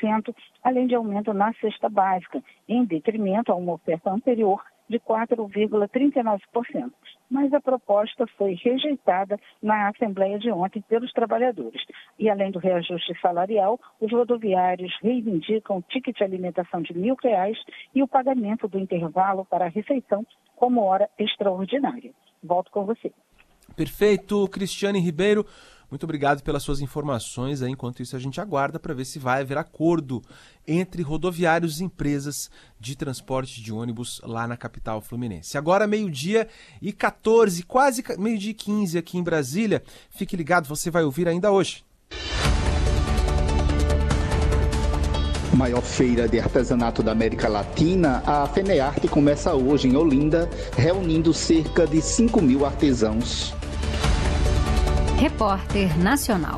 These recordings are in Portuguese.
4%, além de aumento na cesta básica, em detrimento a uma oferta anterior de 4,39%. Mas a proposta foi rejeitada na Assembleia de ontem pelos trabalhadores. E além do reajuste salarial, os rodoviários reivindicam o ticket de alimentação de R$ 1.000 e o pagamento do intervalo para a refeição como hora extraordinária. Volto com você. Perfeito, Cristiane Ribeiro. Muito obrigado pelas suas informações. Enquanto isso, a gente aguarda para ver se vai haver acordo entre rodoviários e empresas de transporte de ônibus lá na capital fluminense. Agora, 12h14, quase 12h15 aqui em Brasília. Fique ligado, você vai ouvir ainda hoje. Maior feira de artesanato da América Latina, a FENEARTE começa hoje em Olinda, reunindo cerca de 5.000 artesãos. Repórter Nacional.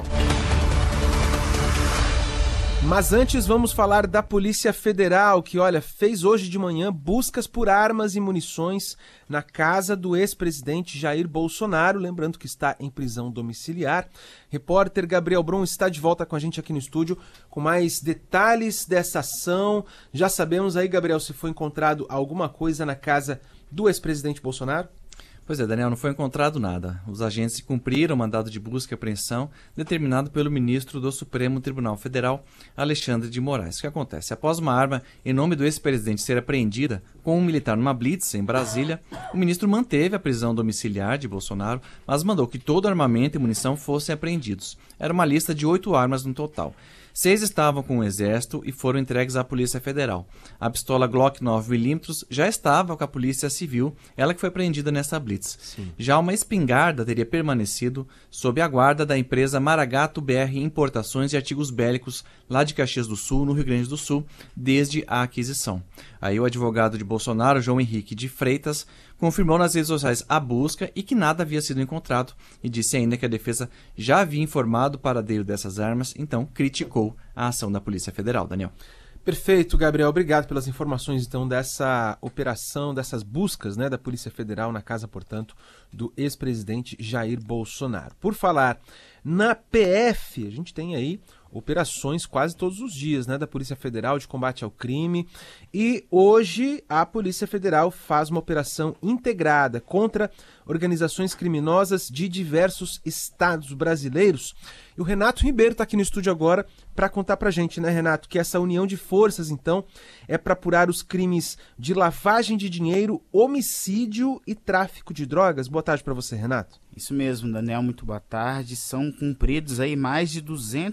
Mas antes vamos falar da Polícia Federal, que, fez hoje de manhã buscas por armas e munições na casa do ex-presidente Jair Bolsonaro, lembrando que está em prisão domiciliar. Repórter Gabriel Brum está de volta com a gente aqui no estúdio com mais detalhes dessa ação. Já sabemos aí, Gabriel, se foi encontrado alguma coisa na casa do ex-presidente Bolsonaro? Pois é, Daniel, não foi encontrado nada. Os agentes cumpriram o mandado de busca e apreensão determinado pelo ministro do Supremo Tribunal Federal, Alexandre de Moraes. O que acontece? Após uma arma em nome do ex-presidente ser apreendida com um militar numa blitz em Brasília, o ministro manteve a prisão domiciliar de Bolsonaro, mas mandou que todo armamento e munição fossem apreendidos. Era uma lista de 8 armas no total. 6 estavam com o Exército e foram entregues à Polícia Federal. A pistola Glock 9mm já estava com a Polícia Civil, ela que foi apreendida nessa blitz. Sim. Já uma espingarda teria permanecido sob a guarda da empresa Maragato BR Importações e Artigos Bélicos, lá de Caxias do Sul, no Rio Grande do Sul, desde a aquisição. Aí o advogado de Bolsonaro, João Henrique de Freitas, confirmou nas redes sociais a busca e que nada havia sido encontrado e disse ainda que a defesa já havia informado o paradeiro dessas armas, então criticou a ação da Polícia Federal. Daniel. Perfeito, Gabriel. Obrigado pelas informações, então, dessa operação, dessas buscas, da Polícia Federal na casa, portanto, do ex-presidente Jair Bolsonaro. Por falar na PF, a gente tem aí operações quase todos os dias, da Polícia Federal de combate ao crime. E hoje a Polícia Federal faz uma operação integrada contra organizações criminosas de diversos estados brasileiros. E o Renato Ribeiro está aqui no estúdio agora para contar para a gente, Renato, que essa união de forças, então, é para apurar os crimes de lavagem de dinheiro, homicídio e tráfico de drogas. Boa tarde para você, Renato. Isso mesmo, Daniel, muito boa tarde. São cumpridos aí mais de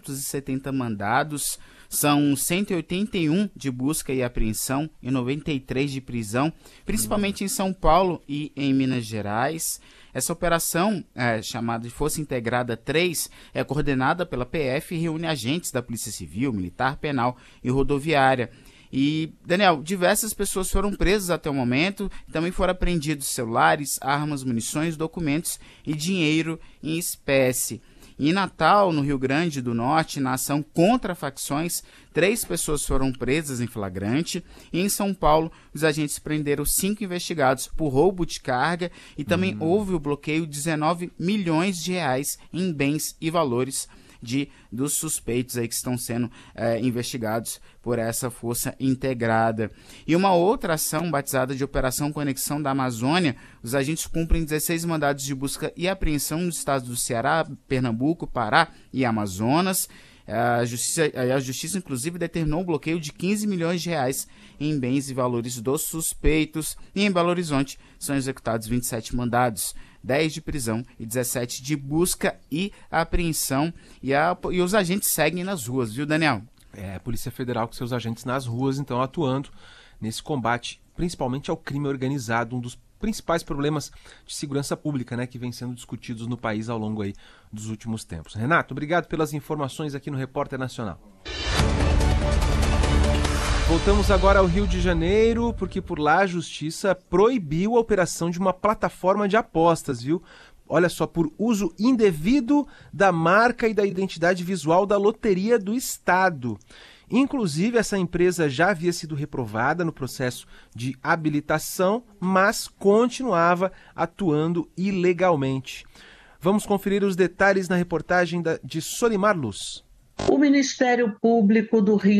270 mandados, são 181 de busca e apreensão e 93 de prisão, principalmente em São Paulo e em Minas Gerais. Essa operação, chamada de Força Integrada 3, é coordenada pela PF e reúne agentes da Polícia Civil, Militar, Penal e Rodoviária. E, Daniel, diversas pessoas foram presas até o momento, também foram apreendidos celulares, armas, munições, documentos e dinheiro em espécie. Em Natal, no Rio Grande do Norte, na ação contra facções, 3 pessoas foram presas em flagrante. E em São Paulo, os agentes prenderam 5 investigados por roubo de carga e também houve o bloqueio de 19 milhões de reais em bens e valores dos suspeitos aí que estão sendo investigados por essa força integrada. E uma outra ação batizada de Operação Conexão da Amazônia, os agentes cumprem 16 mandados de busca e apreensão nos estados do Ceará, Pernambuco, Pará e Amazonas. A justiça, inclusive, determinou um bloqueio de 15 milhões de reais em bens e valores dos suspeitos. E em Belo Horizonte são executados 27 mandados, 10 de prisão e 17 de busca e apreensão. E os agentes seguem nas ruas, viu, Daniel? A Polícia Federal com seus agentes nas ruas, então, atuando nesse combate, principalmente ao crime organizado, um dos principais problemas de segurança pública, que vem sendo discutidos no país ao longo aí dos últimos tempos. Renato, obrigado pelas informações aqui no Repórter Nacional. Voltamos agora ao Rio de Janeiro, porque por lá a Justiça proibiu a operação de uma plataforma de apostas, viu? Olha só, por uso indevido da marca e da identidade visual da Loteria do Estado. Inclusive, essa empresa já havia sido reprovada no processo de habilitação, mas continuava atuando ilegalmente. Vamos conferir os detalhes na reportagem de Solimar Luz. O Ministério Público do Rio